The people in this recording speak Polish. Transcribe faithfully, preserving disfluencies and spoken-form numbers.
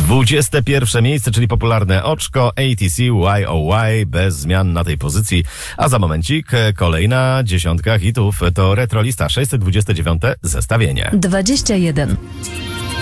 dwudzieste pierwsze miejsce, czyli popularne Oczko, A T C, Y O Y, bez zmian na tej pozycji. A za momencik kolejna dziesiątka hitów to Retrolista, sześćset dwudzieste dziewiąte zestawienie. dwadzieścia jeden.